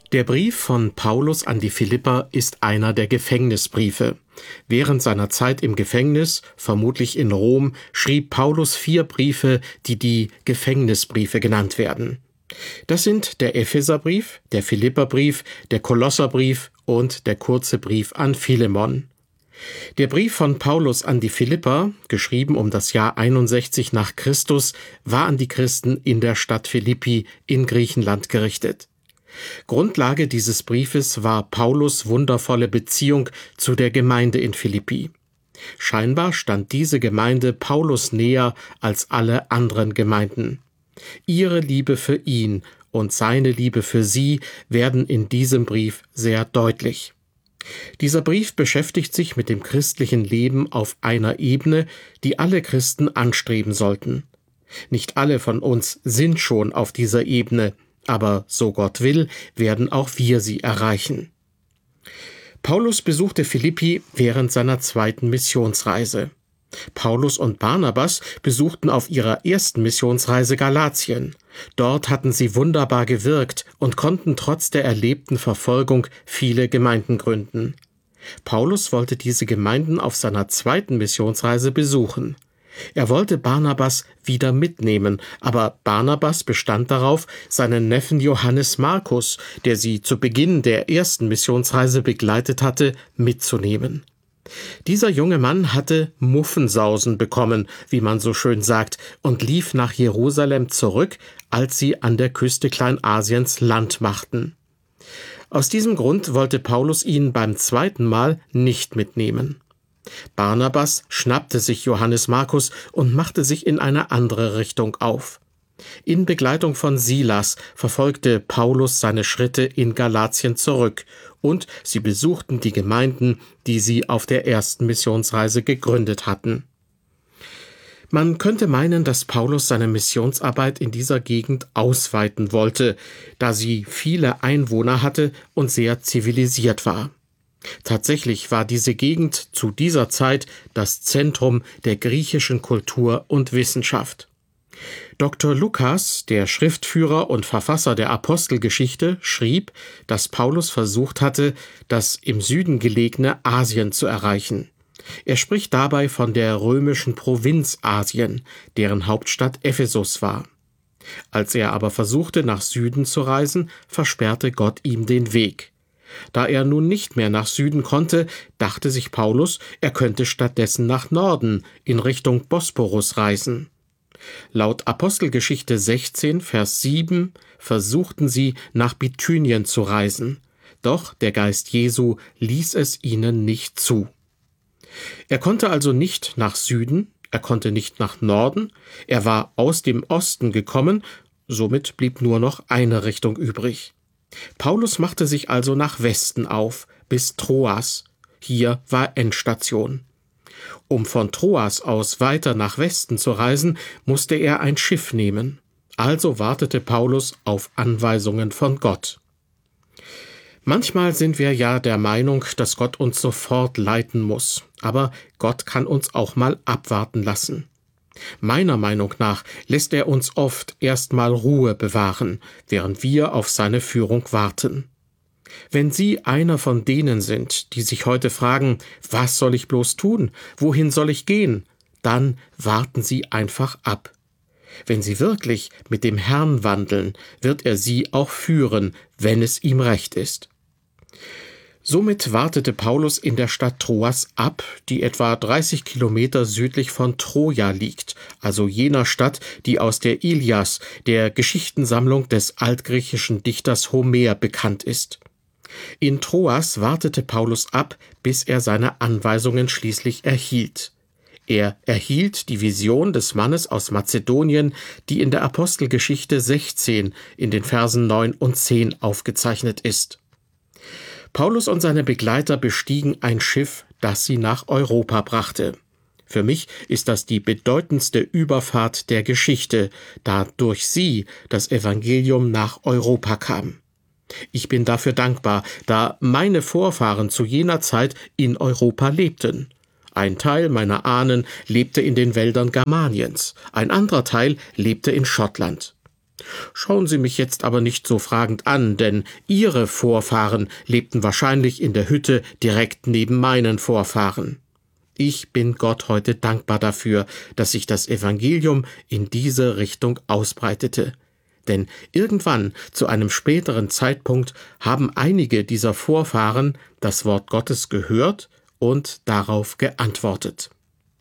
Der Brief von Paulus an die Philipper ist einer der Gefängnisbriefe. Während seiner Zeit im Gefängnis, vermutlich in Rom, schrieb Paulus 4 Briefe, die Gefängnisbriefe genannt werden. Das sind der Epheserbrief, der Philipperbrief, der Kolosserbrief und der kurze Brief an Philemon. Der Brief von Paulus an die Philipper, geschrieben um das Jahr 61 nach Christus, war an die Christen in der Stadt Philippi in Griechenland gerichtet. Grundlage dieses Briefes war Paulus' wundervolle Beziehung zu der Gemeinde in Philippi. Scheinbar stand diese Gemeinde Paulus näher als alle anderen Gemeinden. Ihre Liebe für ihn und seine Liebe für sie werden in diesem Brief sehr deutlich. Dieser Brief beschäftigt sich mit dem christlichen Leben auf einer Ebene, die alle Christen anstreben sollten. Nicht alle von uns sind schon auf dieser Ebene, aber so Gott will, werden auch wir sie erreichen. Paulus besuchte Philippi während seiner 2. Missionsreise. Paulus und Barnabas besuchten auf ihrer ersten Missionsreise Galatien. Dort hatten sie wunderbar gewirkt und konnten trotz der erlebten Verfolgung viele Gemeinden gründen. Paulus wollte diese Gemeinden auf seiner 2. Missionsreise besuchen. Er wollte Barnabas wieder mitnehmen, aber Barnabas bestand darauf, seinen Neffen Johannes Markus, der sie zu Beginn der ersten Missionsreise begleitet hatte, mitzunehmen. Dieser junge Mann hatte Muffensausen bekommen, wie man so schön sagt, und lief nach Jerusalem zurück, als sie an der Küste Kleinasiens Land machten. Aus diesem Grund wollte Paulus ihn beim 2. Mal nicht mitnehmen. Barnabas schnappte sich Johannes Markus und machte sich in eine andere Richtung auf. In Begleitung von Silas verfolgte Paulus seine Schritte in Galatien zurück und sie besuchten die Gemeinden, die sie auf der ersten Missionsreise gegründet hatten. Man könnte meinen, dass Paulus seine Missionsarbeit in dieser Gegend ausweiten wollte, da sie viele Einwohner hatte und sehr zivilisiert war. Tatsächlich war diese Gegend zu dieser Zeit das Zentrum der griechischen Kultur und Wissenschaft. Dr. Lukas, der Schriftführer und Verfasser der Apostelgeschichte, schrieb, dass Paulus versucht hatte, das im Süden gelegene Asien zu erreichen. Er spricht dabei von der römischen Provinz Asien, deren Hauptstadt Ephesus war. Als er aber versuchte, nach Süden zu reisen, versperrte Gott ihm den Weg. Da er nun nicht mehr nach Süden konnte, dachte sich Paulus, er könnte stattdessen nach Norden, in Richtung Bosporus reisen. Laut Apostelgeschichte 16, Vers 7 versuchten sie, nach Bithynien zu reisen, doch der Geist Jesu ließ es ihnen nicht zu. Er konnte also nicht nach Süden, er konnte nicht nach Norden, er war aus dem Osten gekommen, somit blieb nur noch eine Richtung übrig. Paulus machte sich also nach Westen auf, bis Troas. Hier war Endstation. Um von Troas aus weiter nach Westen zu reisen, musste er ein Schiff nehmen. Also wartete Paulus auf Anweisungen von Gott. Manchmal sind wir ja der Meinung, dass Gott uns sofort leiten muss, aber Gott kann uns auch mal abwarten lassen. Meiner Meinung nach lässt er uns oft erstmal Ruhe bewahren, während wir auf seine Führung warten. Wenn Sie einer von denen sind, die sich heute fragen, was soll ich bloß tun, wohin soll ich gehen, dann warten Sie einfach ab. Wenn Sie wirklich mit dem Herrn wandeln, wird er Sie auch führen, wenn es ihm recht ist. Somit wartete Paulus in der Stadt Troas ab, die etwa 30 Kilometer südlich von Troja liegt, also jener Stadt, die aus der Ilias, der Geschichtensammlung des altgriechischen Dichters Homer, bekannt ist. In Troas wartete Paulus ab, bis er seine Anweisungen schließlich erhielt. Er erhielt die Vision des Mannes aus Mazedonien, die in der Apostelgeschichte 16 in den Versen 9 und 10 aufgezeichnet ist. Paulus und seine Begleiter bestiegen ein Schiff, das sie nach Europa brachte. Für mich ist das die bedeutendste Überfahrt der Geschichte, da durch sie das Evangelium nach Europa kam. Ich bin dafür dankbar, da meine Vorfahren zu jener Zeit in Europa lebten. Ein Teil meiner Ahnen lebte in den Wäldern Germaniens, ein anderer Teil lebte in Schottland. Schauen Sie mich jetzt aber nicht so fragend an, denn Ihre Vorfahren lebten wahrscheinlich in der Hütte direkt neben meinen Vorfahren. Ich bin Gott heute dankbar dafür, dass sich das Evangelium in diese Richtung ausbreitete. Denn irgendwann, zu einem späteren Zeitpunkt, haben einige dieser Vorfahren das Wort Gottes gehört und darauf geantwortet.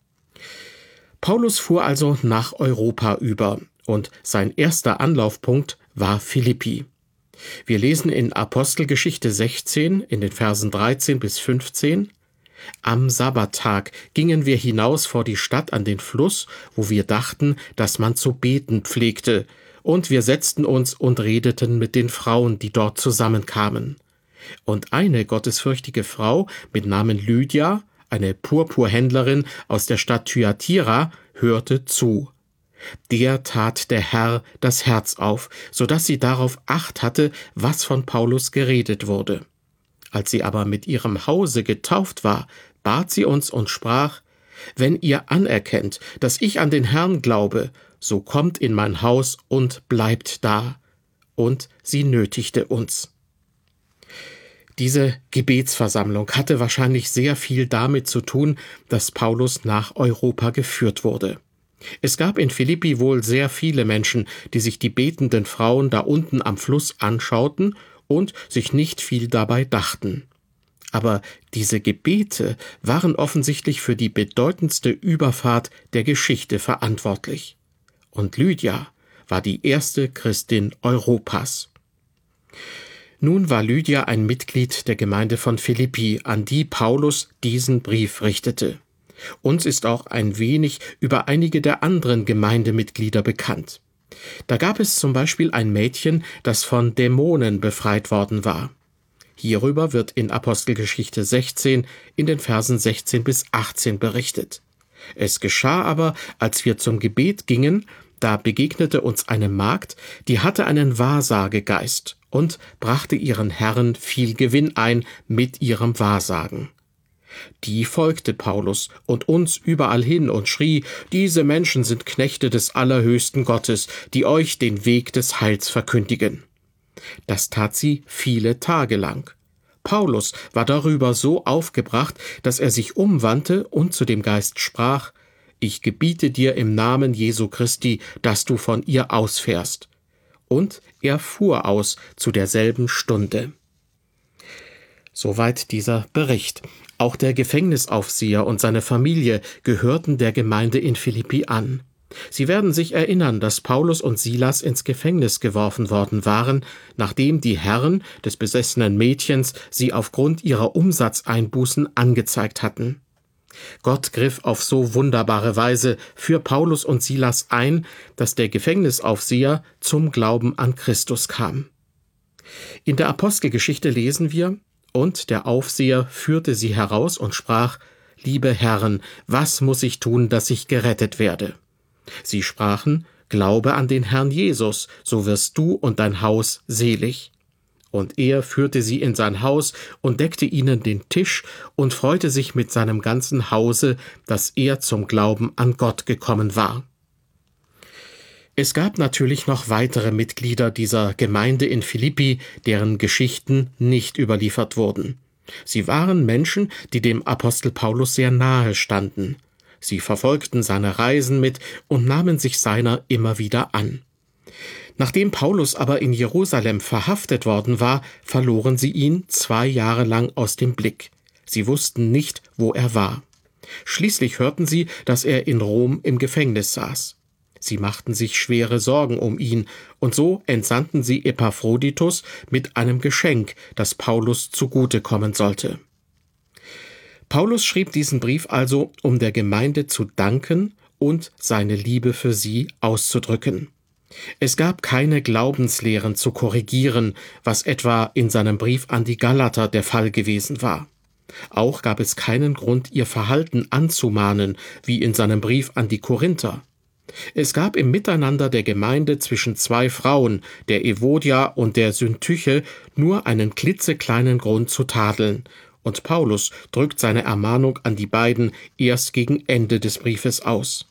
Paulus fuhr also nach Europa über und sein erster Anlaufpunkt war Philippi. Wir lesen in Apostelgeschichte 16 in den Versen 13 bis 15: Am Sabbattag gingen wir hinaus vor die Stadt an den Fluss, wo wir dachten, dass man zu beten pflegte, und wir setzten uns und redeten mit den Frauen, die dort zusammenkamen. Und eine gottesfürchtige Frau mit Namen Lydia, eine Purpurhändlerin aus der Stadt Thyatira, hörte zu. Der tat der Herr das Herz auf, so dass sie darauf Acht hatte, was von Paulus geredet wurde. Als sie aber mit ihrem Hause getauft war, bat sie uns und sprach: Wenn ihr anerkennt, dass ich an den Herrn glaube, so kommt in mein Haus und bleibt da. Und sie nötigte uns. Diese Gebetsversammlung hatte wahrscheinlich sehr viel damit zu tun, dass Paulus nach Europa geführt wurde. Es gab in Philippi wohl sehr viele Menschen, die sich die betenden Frauen da unten am Fluss anschauten und sich nicht viel dabei dachten. Aber diese Gebete waren offensichtlich für die bedeutendste Überfahrt der Geschichte verantwortlich. Und Lydia war die erste Christin Europas. Nun war Lydia ein Mitglied der Gemeinde von Philippi, an die Paulus diesen Brief richtete. Uns ist auch ein wenig über einige der anderen Gemeindemitglieder bekannt. Da gab es zum Beispiel ein Mädchen, das von Dämonen befreit worden war. Hierüber wird in Apostelgeschichte 16 in den Versen 16 bis 18 berichtet. Es geschah aber, als wir zum Gebet gingen, da begegnete uns eine Magd, die hatte einen Wahrsagegeist und brachte ihren Herren viel Gewinn ein mit ihrem Wahrsagen. Die folgte Paulus und uns überall hin und schrie: Diese Menschen sind Knechte des allerhöchsten Gottes, die euch den Weg des Heils verkündigen. Das tat sie viele Tage lang. Paulus war darüber so aufgebracht, dass er sich umwandte und zu dem Geist sprach: Ich gebiete dir im Namen Jesu Christi, dass du von ihr ausfährst. Und er fuhr aus zu derselben Stunde. Soweit dieser Bericht. Auch der Gefängnisaufseher und seine Familie gehörten der Gemeinde in Philippi an. Sie werden sich erinnern, dass Paulus und Silas ins Gefängnis geworfen worden waren, nachdem die Herren des besessenen Mädchens sie aufgrund ihrer Umsatzeinbußen angezeigt hatten. Gott griff auf so wunderbare Weise für Paulus und Silas ein, dass der Gefängnisaufseher zum Glauben an Christus kam. In der Apostelgeschichte lesen wir: Und der Aufseher führte sie heraus und sprach: Liebe Herren, was muss ich tun, dass ich gerettet werde? Sie sprachen: Glaube an den Herrn Jesus, so wirst du und dein Haus selig. Und er führte sie in sein Haus und deckte ihnen den Tisch und freute sich mit seinem ganzen Hause, dass er zum Glauben an Gott gekommen war. Es gab natürlich noch weitere Mitglieder dieser Gemeinde in Philippi, deren Geschichten nicht überliefert wurden. Sie waren Menschen, die dem Apostel Paulus sehr nahe standen. Sie verfolgten seine Reisen mit und nahmen sich seiner immer wieder an. Nachdem Paulus aber in Jerusalem verhaftet worden war, verloren sie ihn 2 Jahre lang aus dem Blick. Sie wussten nicht, wo er war. Schließlich hörten sie, dass er in Rom im Gefängnis saß. Sie machten sich schwere Sorgen um ihn, und so entsandten sie Epaphroditus mit einem Geschenk, das Paulus zugute kommen sollte. Paulus schrieb diesen Brief also, um der Gemeinde zu danken und seine Liebe für sie auszudrücken. Es gab keine Glaubenslehren zu korrigieren, was etwa in seinem Brief an die Galater der Fall gewesen war. Auch gab es keinen Grund, ihr Verhalten anzumahnen, wie in seinem Brief an die Korinther. Es gab im Miteinander der Gemeinde zwischen 2 Frauen, der Evodia und der Syntyche, nur einen klitzekleinen Grund zu tadeln, und Paulus drückt seine Ermahnung an die beiden erst gegen Ende des Briefes aus.